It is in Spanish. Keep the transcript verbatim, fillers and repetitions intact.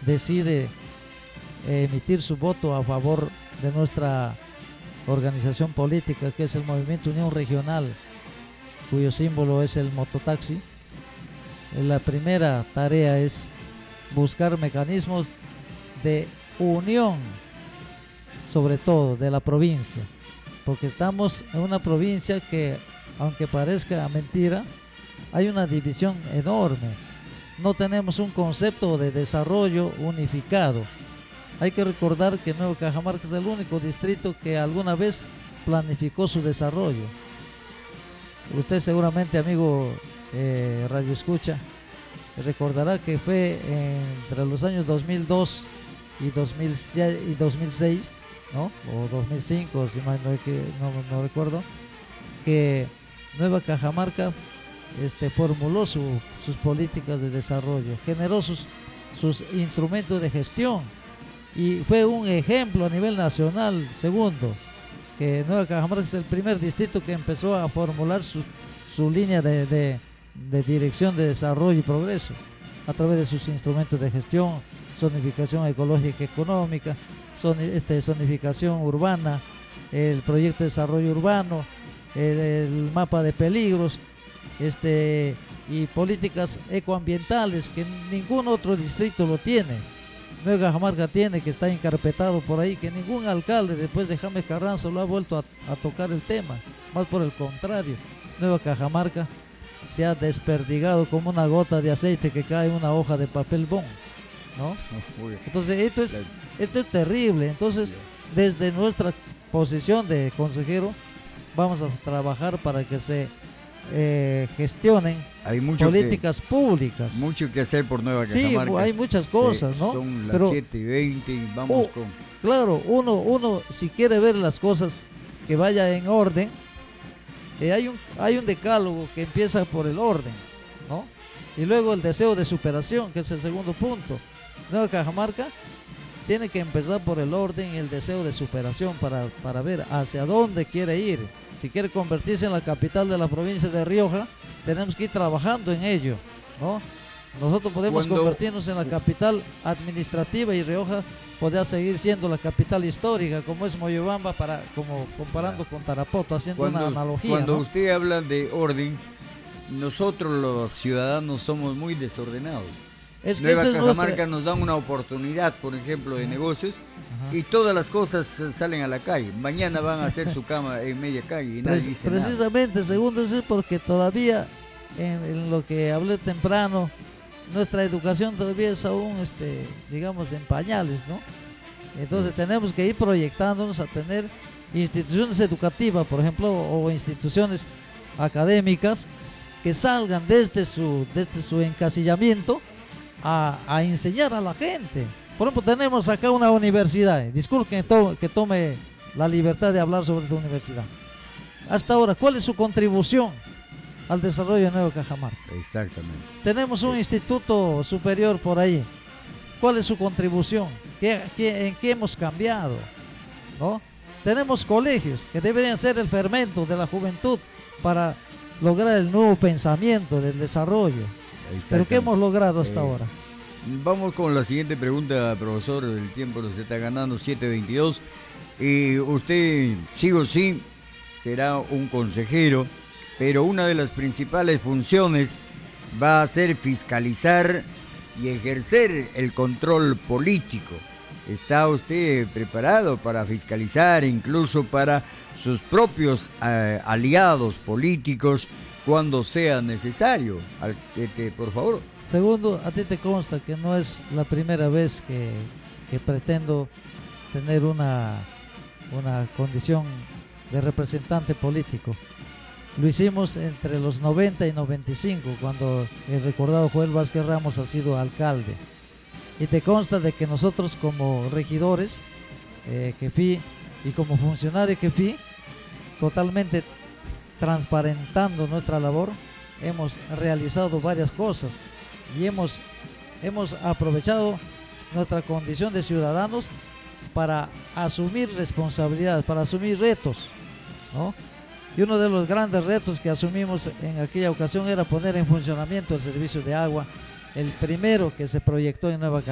decide eh, emitir su voto a favor de nuestra organización política, que es el Movimiento Unión Regional, cuyo símbolo es el mototaxi, la primera tarea es buscar mecanismos de unión, sobre todo de la provincia, porque estamos en una provincia que, aunque parezca mentira, hay una división enorme. No tenemos un concepto de desarrollo unificado. Hay que recordar que Nueva Cajamarca es el único distrito que alguna vez planificó su desarrollo. Usted seguramente, amigo eh, Radio Escucha, recordará que fue entre los años dos mil dos y dos mil seis, ¿no? O dos mil cinco, si mal no, no, no recuerdo, que Nueva Cajamarca este, formuló su, sus políticas de desarrollo, generó sus, sus instrumentos de gestión y fue un ejemplo a nivel nacional. Segundo, que Nueva Cajamarca es el primer distrito que empezó a formular su, su línea de, de, de dirección de desarrollo y progreso a través de sus instrumentos de gestión, zonificación ecológica y económica, son, este, zonificación urbana, el proyecto de desarrollo urbano, el, el mapa de peligros, este, y políticas ecoambientales que ningún otro distrito lo tiene. Nueva Cajamarca tiene, que está encarpetado por ahí, que ningún alcalde después de Jaime Carranza lo ha vuelto a, a tocar el tema, más por el contrario. Nueva Cajamarca se ha desperdigado como una gota de aceite que cae en una hoja de papel bond, ¿no? Entonces esto es, esto es terrible. Entonces, desde nuestra posición de consejero vamos a trabajar para que se eh, gestionen hay mucho políticas que, públicas. Mucho que hacer por Nueva Cajamarca. Sí, hay muchas cosas, sí, ¿no? Son las Pero, siete y veinte y vamos oh, con... Claro, uno, uno si quiere ver las cosas que vaya en orden, eh, hay, un, hay un decálogo que empieza por el orden, ¿no? Y luego el deseo de superación, que es el segundo punto. Nueva Cajamarca tiene que empezar por el orden y el deseo de superación para, para ver hacia dónde quiere ir. Si quiere convertirse en la capital de la provincia de Rioja, tenemos que ir trabajando en ello, ¿no? Nosotros podemos Cuando... convertirnos en la capital administrativa y Rioja podría seguir siendo la capital histórica, como es Moyobamba, para, como comparando con Tarapoto, haciendo cuando, una analogía. Cuando ¿no? usted habla de orden, nosotros los ciudadanos somos muy desordenados. Es que Nueva esa es Cajamarca nuestra... nos da una oportunidad, por ejemplo, de Ajá. negocios. Ajá. Y todas las cosas salen a la calle. Mañana van a hacer su cama en media calle y nadie Prec dice Precisamente, nada. segundo es porque todavía, en, en lo que hablé temprano, nuestra educación todavía es aún, este, digamos, en pañales, ¿no? Entonces sí. tenemos que ir proyectándonos a tener instituciones educativas, por ejemplo, o instituciones académicas que salgan desde su, desde su encasillamiento a, a enseñar a la gente. Por ejemplo, tenemos acá una universidad. Disculpen que, to que tome la libertad de hablar sobre esta universidad. Hasta ahora, ¿cuál es su contribución al desarrollo de Nueva Cajamarca? Exactamente. Tenemos un sí. instituto superior por ahí. ¿Cuál es su contribución? ¿Qué, qué, ¿En qué hemos cambiado? ¿No? Tenemos colegios que deberían ser el fermento de la juventud para lograr el nuevo pensamiento del desarrollo. ¿Pero qué hemos logrado hasta eh. ahora? Vamos con la siguiente pregunta, profesor. El tiempo nos está ganando, siete veintidós. Y usted, sí o sí, será un consejero, pero una de las principales funciones va a ser fiscalizar y ejercer el control político. ¿Está usted preparado para fiscalizar, incluso para sus propios eh, aliados políticos, cuando sea necesario? Al, este, por favor. Segundo, a ti te consta que no es la primera vez que, que pretendo tener una, una condición de representante político. Lo hicimos entre los noventa y noventa y cinco, cuando el recordado Joel Vázquez Ramos ha sido alcalde. Y te consta de que nosotros como regidores, eh, que fui, y como funcionario que fui, totalmente transparentando nuestra labor, hemos realizado varias cosas y hemos, hemos aprovechado nuestra condición de ciudadanos para asumir responsabilidades, para asumir retos, ¿no? Y uno de los grandes retos que asumimos en aquella ocasión era poner en funcionamiento el servicio de agua, el primero que se proyectó en Nueva Cajamarca.